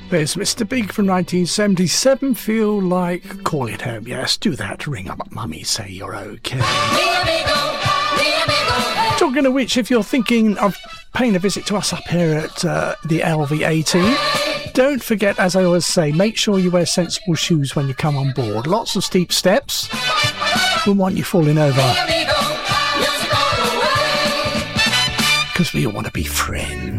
There's Mr. Big from 1977. Feel like calling home. Yes, do that. Ring up mummy, say you're okay. Talking of which, if you're thinking of paying a visit to us up here at the LV18, don't forget, as I always say, make sure you wear sensible shoes when you come on board. Lots of steep steps. We want you falling over. Because we all want to be friends.